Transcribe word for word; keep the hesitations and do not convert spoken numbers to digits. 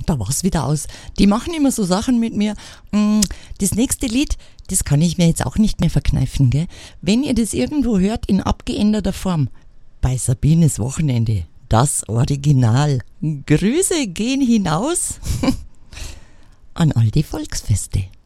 da war's wieder aus. Die machen immer so Sachen mit mir. Das nächste Lied, das kann ich mir jetzt auch nicht mehr verkneifen, gell? Wenn ihr das irgendwo hört in abgeänderter Form, bei Sabines Wochenende, das Original. Grüße gehen hinaus an all die Volksfeste.